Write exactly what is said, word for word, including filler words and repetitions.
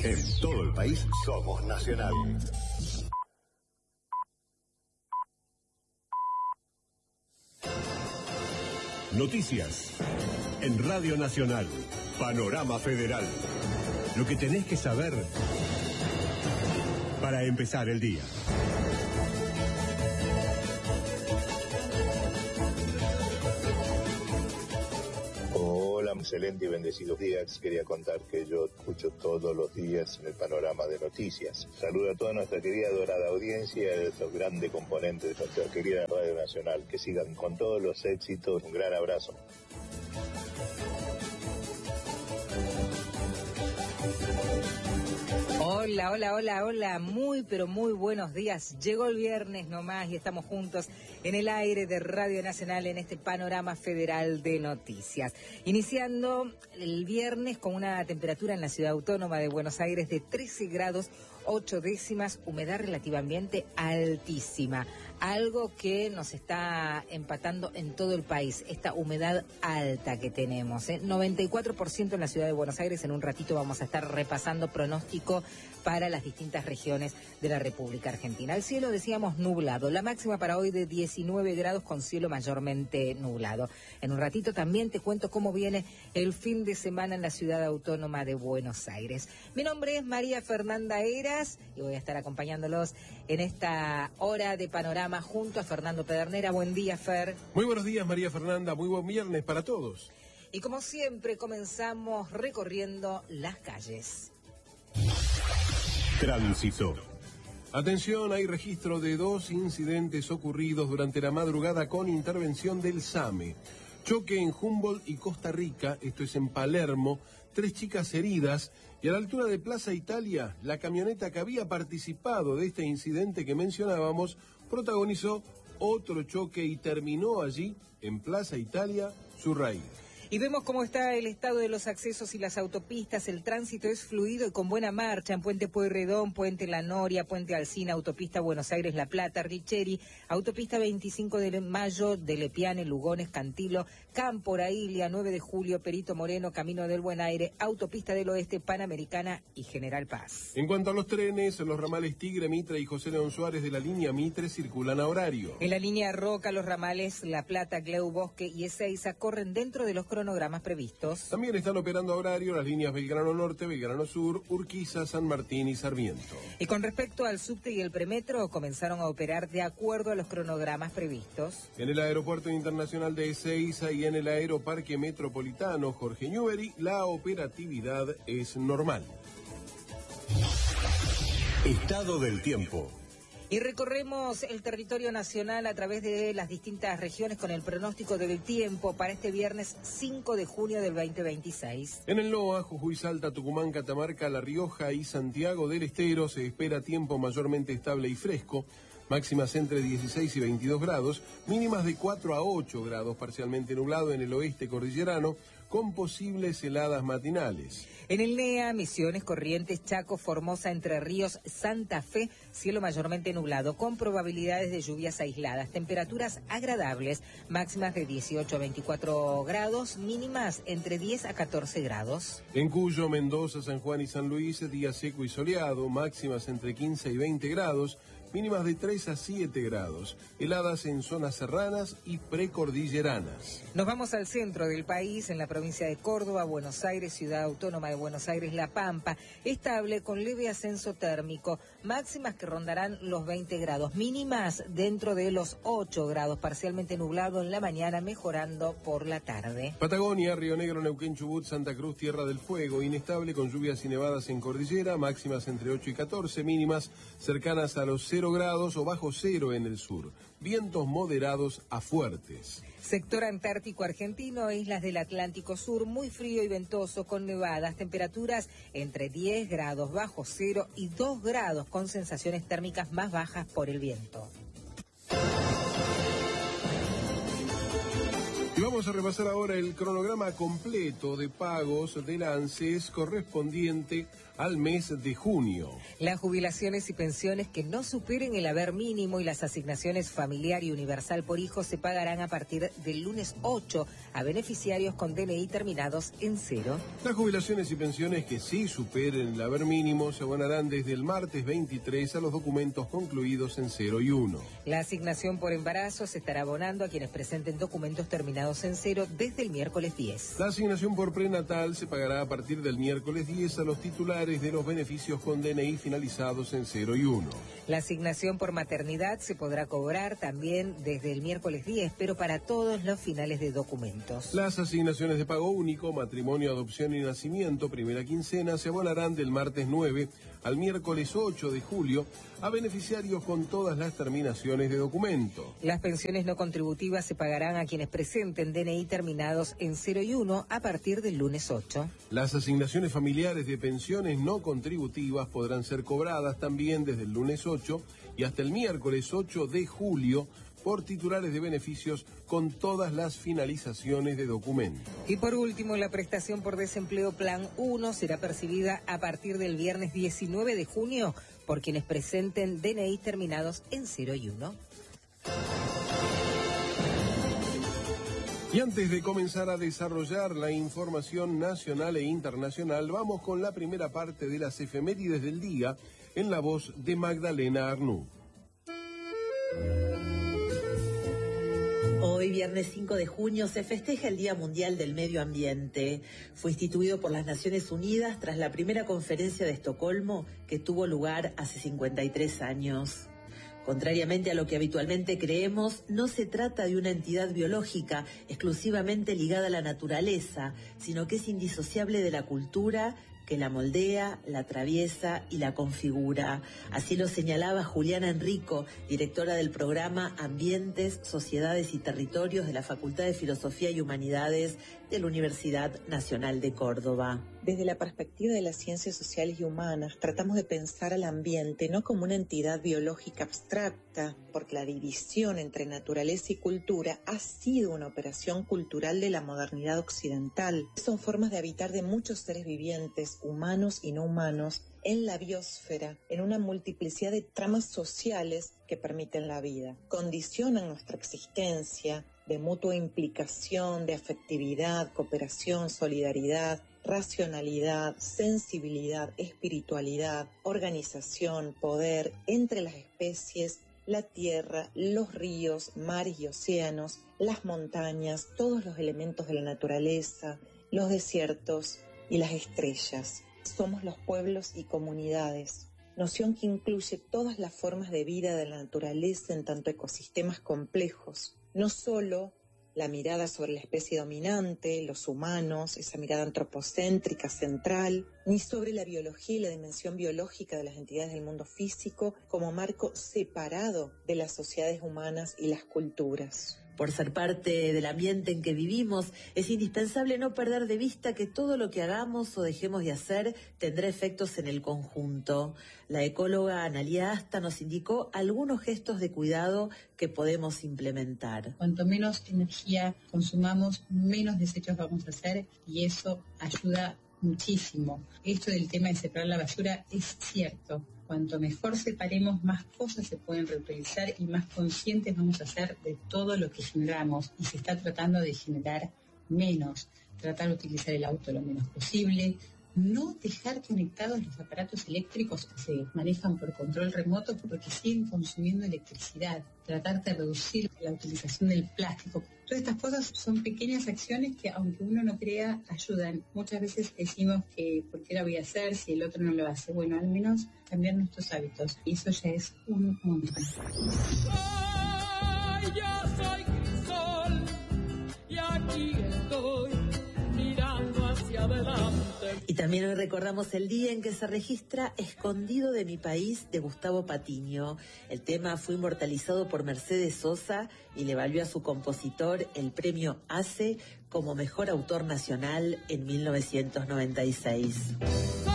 En todo el país somos Nacional. Noticias en Radio Nacional. Panorama Federal. Lo que tenés que saber para empezar el día. Hola, excelente y bendecidos días. Quería contar que yo escucho todos los días en el Panorama de Noticias. Saludo a toda nuestra querida dorada audiencia y a estos grandes componentes de nuestra querida Radio Nacional. Que sigan con todos los éxitos. Un gran abrazo. Hola, hola, hola, hola, muy pero muy buenos días. Llegó el viernes nomás y estamos juntos en el aire de Radio Nacional en este Panorama Federal de Noticias. Iniciando el viernes con una temperatura en la ciudad autónoma de Buenos Aires de trece grados ocho décimas, humedad relativa ambiente altísima, algo que nos está empatando en todo el país, esta humedad alta que tenemos, ¿eh? noventa y cuatro por ciento en la ciudad de Buenos Aires. En un ratito vamos a estar repasando pronóstico para las distintas regiones de la República Argentina. El cielo, decíamos, nublado, la máxima para hoy de diecinueve grados con cielo mayormente nublado. En un ratito también te cuento cómo viene el fin de semana en la ciudad autónoma de Buenos Aires. Mi nombre es María Fernanda Heras y voy a estar acompañándolos en esta hora de panorama junto a Fernando Pedernera. Buen día, Fer. Muy buenos días, María Fernanda. Muy buen viernes para todos. Y como siempre comenzamos recorriendo las calles. Tránsito. Atención, hay registro de dos incidentes ocurridos durante la madrugada con intervención del SAME. Choque en Humboldt y Costa Rica, esto es en Palermo, tres chicas heridas, y a la altura de Plaza Italia, la camioneta que había participado de este incidente que mencionábamos, protagonizó otro choque y terminó allí, en Plaza Italia, su raíz. Y vemos cómo está el estado de los accesos y las autopistas. El tránsito es fluido y con buena marcha en Puente Pueyrredón, Puente La Noria, Puente Alsina, Autopista Buenos Aires-La Plata, Richeri, Autopista veinticinco de Mayo, de Lepiane, Lugones, Cantilo, Campo Raília, nueve de julio, Perito Moreno, Camino del Buen Aire, Autopista del Oeste, Panamericana y General Paz. En cuanto a los trenes, los ramales Tigre, Mitre y José León Suárez de la línea Mitre circulan a horario. En la línea Roca, los ramales La Plata, Gleu, Bosque y Ezeiza corren dentro de los cronogramas previstos. También están operando a horario las líneas Belgrano Norte, Belgrano Sur, Urquiza, San Martín y Sarmiento. Y con respecto al subte y el premetro, comenzaron a operar de acuerdo a los cronogramas previstos. En el Aeropuerto Internacional de Ezeiza y en el Aeroparque Metropolitano Jorge Newbery, la operatividad es normal. Estado del tiempo. Y recorremos el territorio nacional a través de las distintas regiones con el pronóstico del tiempo para este viernes cinco de junio del veinte veintiséis. En el NOA, Jujuy, Salta, Tucumán, Catamarca, La Rioja y Santiago del Estero se espera tiempo mayormente estable y fresco, máximas entre dieciséis y veintidós grados, mínimas de cuatro a ocho grados, parcialmente nublado en el oeste cordillerano, con posibles heladas matinales. En el NEA, Misiones, Corrientes, Chaco, Formosa, Entre Ríos, Santa Fe, cielo mayormente nublado, con probabilidades de lluvias aisladas, temperaturas agradables, máximas de dieciocho a veinticuatro grados, mínimas entre diez a catorce grados. En Cuyo, Mendoza, San Juan y San Luis, día seco y soleado, máximas entre quince y veinte grados, mínimas de tres a siete grados, heladas en zonas serranas y precordilleranas. Nos vamos al centro del país, en la provincia de Córdoba, Buenos Aires, Ciudad Autónoma de Buenos Aires, La Pampa, estable con leve ascenso térmico, máximas que rondarán los veinte grados, mínimas dentro de los ocho grados, parcialmente nublado en la mañana, mejorando por la tarde. Patagonia, Río Negro, Neuquén, Chubut, Santa Cruz, Tierra del Fuego, inestable con lluvias y nevadas en cordillera, máximas entre ocho y catorce, mínimas cercanas a los cero grados o bajo cero en el sur, vientos moderados a fuertes. Sector antártico argentino, islas del Atlántico Sur, muy frío y ventoso con nevadas, temperaturas entre diez grados bajo cero y dos grados con sensaciones térmicas más bajas por el viento. Y vamos a repasar ahora el cronograma completo de pagos del ANSES correspondiente al mes de junio. Las jubilaciones y pensiones que no superen el haber mínimo y las asignaciones familiar y universal por hijo se pagarán a partir del lunes ocho a beneficiarios con D N I terminados en cero. Las jubilaciones y pensiones que sí superen el haber mínimo se abonarán desde el martes veintitrés a los documentos concluidos en cero y uno. La asignación por embarazo se estará abonando a quienes presenten documentos terminados en cero desde el miércoles diez. La asignación por prenatal se pagará a partir del miércoles diez a los titulares de los beneficios con D N I finalizados en cero y uno. La asignación por maternidad se podrá cobrar también desde el miércoles diez, pero para todos los finales de documentos. Las asignaciones de pago único, matrimonio, adopción y nacimiento, primera quincena, se abonarán del martes nueve al miércoles ocho de julio a beneficiarios con todas las terminaciones de documento. Las pensiones no contributivas se pagarán a quienes presenten D N I terminados en cero y uno a partir del lunes ocho. Las asignaciones familiares de pensiones no contributivas podrán ser cobradas también desde el lunes ocho y hasta el miércoles ocho de julio por titulares de beneficios con todas las finalizaciones de documento. Y por último, la prestación por desempleo Plan uno será percibida a partir del viernes diecinueve de junio por quienes presenten D N I terminados en cero y uno. Y antes de comenzar a desarrollar la información nacional e internacional, vamos con la primera parte de las efemérides del día en la voz de Magdalena Arnú. Hoy, viernes cinco de junio, se festeja el Día Mundial del Medio Ambiente. Fue instituido por las Naciones Unidas tras la primera conferencia de Estocolmo que tuvo lugar hace cincuenta y tres años. Contrariamente a lo que habitualmente creemos, no se trata de una entidad biológica exclusivamente ligada a la naturaleza, sino que es indisociable de la cultura que la moldea, la atraviesa y la configura. Así lo señalaba Juliana Enrico, directora del programa Ambientes, Sociedades y Territorios de la Facultad de Filosofía y Humanidades de la Universidad Nacional de Córdoba. Desde la perspectiva de las ciencias sociales y humanas, tratamos de pensar al ambiente no como una entidad biológica abstracta, porque la división entre naturaleza y cultura ha sido una operación cultural de la modernidad occidental. Son formas de habitar de muchos seres vivientes, humanos y no humanos, en la biosfera, en una multiplicidad de tramas sociales que permiten la vida. Condicionan nuestra existencia de mutua implicación, de afectividad, cooperación, solidaridad, racionalidad, sensibilidad, espiritualidad, organización, poder entre las especies, la tierra, los ríos, mares y océanos, las montañas, todos los elementos de la naturaleza, los desiertos y las estrellas. Somos los pueblos y comunidades, noción que incluye todas las formas de vida de la naturaleza en tanto ecosistemas complejos, no solo la mirada sobre la especie dominante, los humanos, esa mirada antropocéntrica central, ni sobre la biología y la dimensión biológica de las entidades del mundo físico como marco separado de las sociedades humanas y las culturas. Por ser parte del ambiente en que vivimos, es indispensable no perder de vista que todo lo que hagamos o dejemos de hacer tendrá efectos en el conjunto. La ecóloga Analía Asta nos indicó algunos gestos de cuidado que podemos implementar. Cuanto menos energía consumamos, menos desechos vamos a hacer y eso ayuda muchísimo. Esto del tema de separar la basura es cierto. Cuanto mejor separemos, más cosas se pueden reutilizar y más conscientes vamos a ser de todo lo que generamos. Y se está tratando de generar menos, tratar de utilizar el auto lo menos posible, no dejar conectados los aparatos eléctricos que se manejan por control remoto porque siguen consumiendo electricidad, tratar de reducir la utilización del plástico. Todas estas cosas son pequeñas acciones que, aunque uno no crea, ayudan. Muchas veces decimos que ¿por qué la voy a hacer si el otro no lo hace? Bueno, al menos cambiar nuestros hábitos. Y eso ya es un montón. Soy, yo soy Crisol y aquí estoy mirando hacia adelante. Y también hoy recordamos el día en que se registra Escondido de mi país de Gustavo Patiño. El tema fue inmortalizado por Mercedes Sosa y le valió a su compositor el premio A C E como mejor autor nacional en mil novecientos noventa y seis.